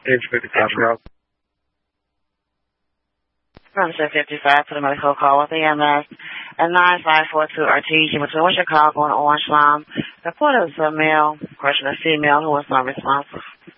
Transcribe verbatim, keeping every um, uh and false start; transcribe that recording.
six fifty-five Road. Premises fifty-five to the medical call with E M S at nine five four two Artesian between West Chicago and Orange Lime. The report is a male, question a female who was not responsive.